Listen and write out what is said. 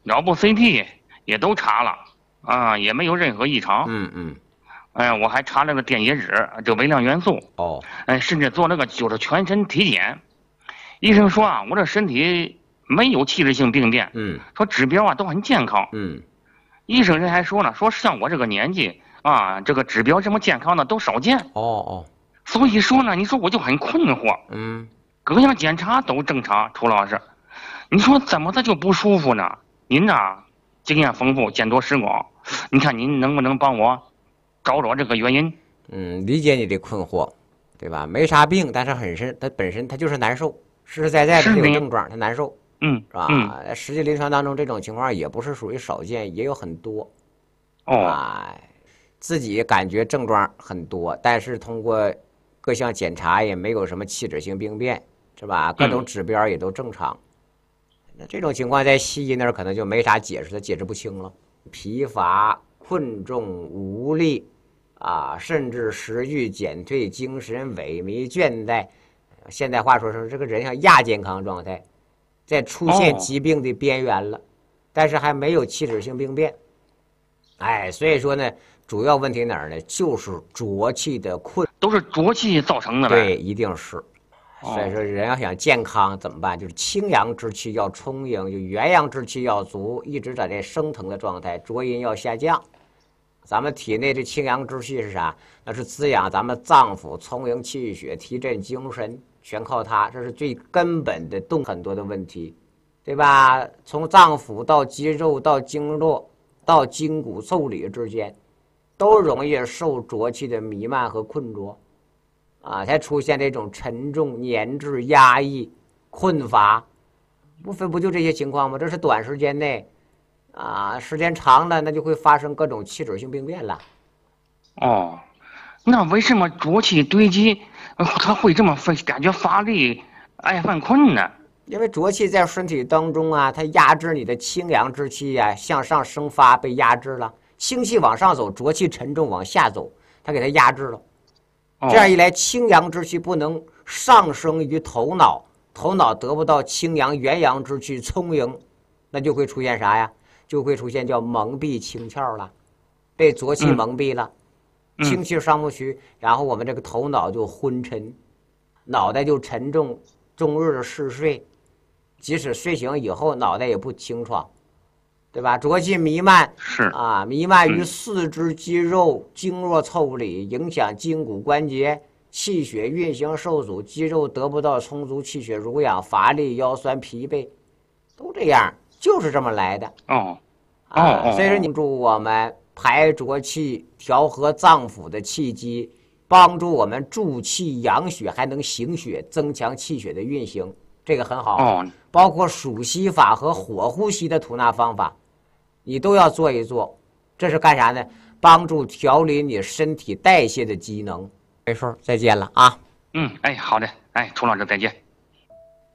脑部 CT 也都查了啊，也没有任何异常。我还查了个电解质，这微量元素。甚至做了个就是全身体检。医生说啊，我这身体没有器质性病变。说指标啊都很健康。医生人还说呢，说像我这个年纪啊，这个指标这么健康的都少见。所以说呢，你说我就很困惑。各项检查都正常，楚老师，你说怎么的就不舒服呢？您呐，经验丰富，见多识广，你看您能不能帮我找找这个原因？ 理解你的困惑，对吧？没啥病，但是它本身它就是难受，实实在在的这个症状，它难受，是吧？实际临床当中这种情况也不是属于少见，也有很多。自己感觉症状很多，但是通过各项检查也没有什么器质性病变，是吧？各种指标也都正常。那这种情况在西医那儿可能就没啥解释，它解释不清了。疲乏、困重、无力甚至食欲减退、精神萎靡、倦怠，现代话说这个人像亚健康状态，在出现疾病的边缘了，但是还没有器质性病变。所以说呢，主要问题哪儿呢？就是浊气的困， 都是浊气造成的呗。 对，一定是。所以说人要想健康怎么办？就是清阳之气要充盈，就元阳之气要足，一直在这升腾的状态，浊阴要下降。咱们体内的清阳之气是啥？那是滋养咱们脏腑、充盈气血、提振精神，全靠它。这是最根本的动很多的问题，对吧？从脏腑到肌肉到经络到筋骨腠理之间，都容易受浊气的弥漫和困着。才出现这种沉重、粘滞、压抑、困乏，不就这些情况吗？这是短时间内，时间长了，那就会发生各种器质性病变了。 那为什么浊气堆积，它会这么感觉乏力、爱犯困呢？ 因为浊气在身体当中它压制你的清阳之气向上生发被压制了，清气往上走，浊气沉重往下走，它给它压制了。这样一来，清阳之气不能上升于头脑，头脑得不到清阳元阳之气充盈，那就会出现啥呀？就会出现叫蒙蔽清窍了，被浊气蒙蔽了，清气上不去，然后我们这个头脑就昏沉，脑袋就沉重，终日嗜睡，即使睡醒以后，脑袋也不清爽，对吧？浊气弥漫弥漫于四肢肌肉、经络腠理，影响筋骨关节，气血运行受阻，肌肉得不到充足气血濡养，乏力、腰酸、疲惫，都这样，就是这么来的。所以说，你助我们排浊气，调和脏腑的气机，帮助我们助气养血，还能行血，增强气血的运行，这个很好。包括数息法和火呼吸的吐纳方法，你都要做一做。这是干啥呢？帮助调理你身体代谢的机能。没事，再见了啊。 好的，楚老师再见。